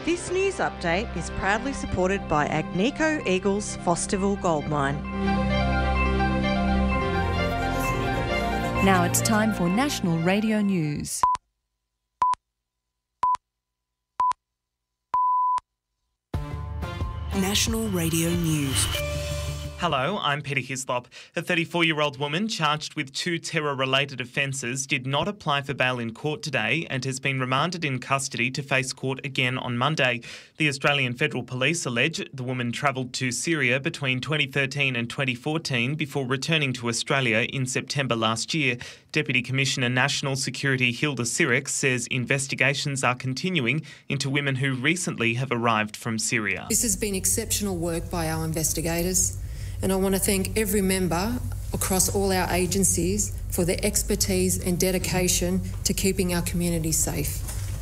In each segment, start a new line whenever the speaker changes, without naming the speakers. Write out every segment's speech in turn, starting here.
This news update is proudly supported by Agnico Eagles Fosterville Gold Mine.
Now it's time for National Radio News.
National Radio News.
Hello, I'm Peter Hislop. A 34-year-old woman charged with 2 terror-related offences did not apply for bail in court today and has been remanded in custody to face court again on Monday. The Australian Federal Police allege the woman travelled to Syria between 2013 and 2014 before returning to Australia in September last year. Deputy Commissioner National Security Hilda Sirek says investigations are continuing into women who recently have arrived from Syria.
This has been exceptional work by our investigators, and I want to thank every member across all our agencies for their expertise and dedication to keeping our community safe.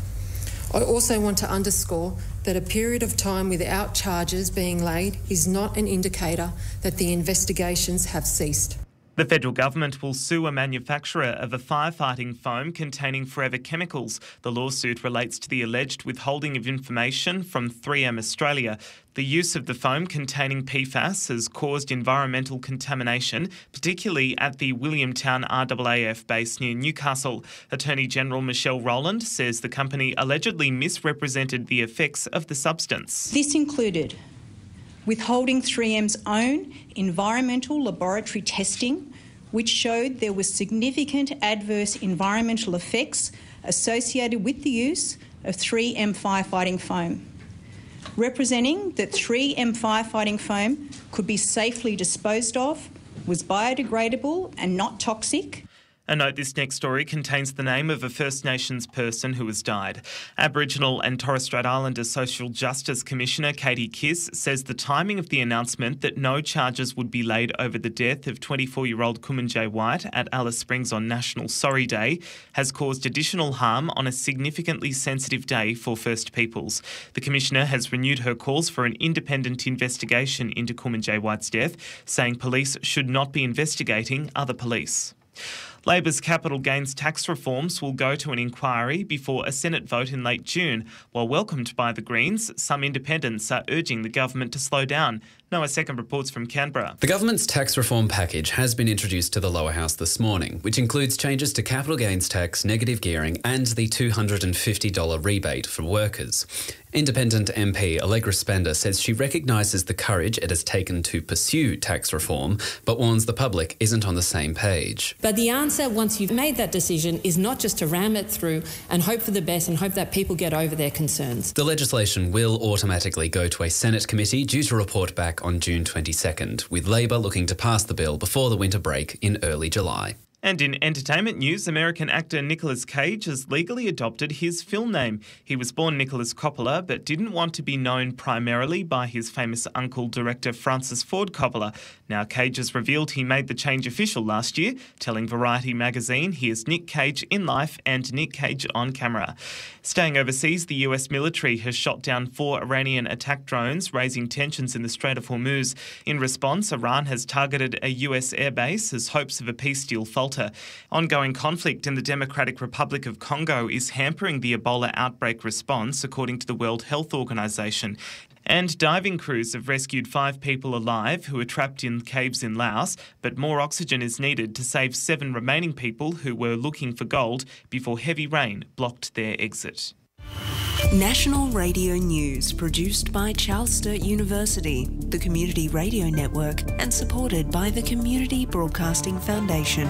I also want to underscore that a period of time without charges being laid is not an indicator that the investigations have ceased.
The federal government will sue a manufacturer of a firefighting foam containing forever chemicals. The lawsuit relates to the alleged withholding of information from 3M Australia. The use of the foam containing PFAS has caused environmental contamination, particularly at the Williamtown RAAF base near Newcastle. Attorney General Michelle Rowland says the company allegedly misrepresented the effects of the substance.
This included withholding 3M's own environmental laboratory testing, which showed there was significant adverse environmental effects associated with the use of 3M firefighting foam, representing that 3M firefighting foam could be safely disposed of, was biodegradable and not toxic.
A note, this next story contains the name of a First Nations person who has died. Aboriginal and Torres Strait Islander Social Justice Commissioner Katie Kiss says the timing of the announcement that no charges would be laid over the death of 24-year-old Kumanjayi White at Alice Springs on National Sorry Day has caused additional harm on a significantly sensitive day for First Peoples. The Commissioner has renewed her calls for an independent investigation into Kumanjayi White's death, saying police should not be investigating other police. Labor's capital gains tax reforms will go to an inquiry before a Senate vote in late June. While welcomed by the Greens, some independents are urging the government to slow down. Noah Second reports from Canberra.
The government's tax reform package has been introduced to the lower house this morning, which includes changes to capital gains tax, negative gearing and the $250 rebate for workers. Independent MP Allegra Spender says she recognises the courage it has taken to pursue tax reform, but warns the public isn't on the same page.
But the answer, once you've made that decision, is not just to ram it through and hope for the best and hope that people get over their concerns.
The legislation will automatically go to a Senate committee due to report back on June 22nd, with Labor looking to pass the bill before the winter break in early July.
And in entertainment news, American actor Nicolas Cage has legally adopted his film name. He was born Nicholas Coppola, but didn't want to be known primarily by his famous uncle, director Francis Ford Coppola. Now, Cage has revealed he made the change official last year, telling Variety magazine he is Nick Cage in life and Nick Cage on camera. Staying overseas, the US military has shot down 4 Iranian attack drones, raising tensions in the Strait of Hormuz. In response, Iran has targeted a US airbase as hopes of a peace deal falter. Ongoing conflict in the Democratic Republic of Congo is hampering the Ebola outbreak response, according to the World Health Organization. And diving crews have rescued 5 people alive who were trapped in caves in Laos, but more oxygen is needed to save 7 remaining people who were looking for gold before heavy rain blocked their exit.
National Radio News, produced by Charles Sturt University, the Community Radio Network, and supported by the Community Broadcasting Foundation.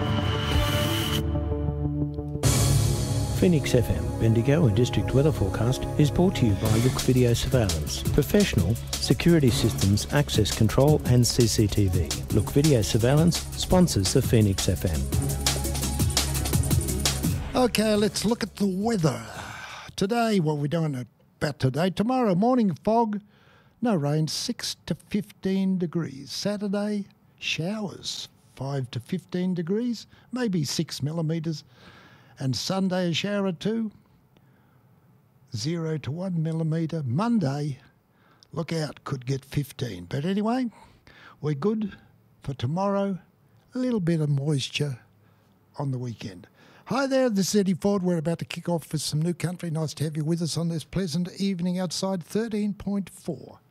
Phoenix FM, Bendigo and District Weather Forecast is brought to you by Look Video Surveillance. Professional security systems, access control and CCTV. Look Video Surveillance sponsors the Phoenix FM.
Okay, let's look at the weather. Today, what we're doing about today. Tomorrow morning, fog, no rain, 6 to 15 degrees. Saturday, showers, 5 to 15 degrees, maybe 6 millimetres. And Sunday, a shower or 2, 0 to 1 millimetre. Monday, look out, could get 15. But anyway, we're good for tomorrow. A little bit of moisture on the weekend. Hi there, this is Eddie Ford. We're about to kick off with some new country. Nice to have you with us on this pleasant evening outside. 13.4.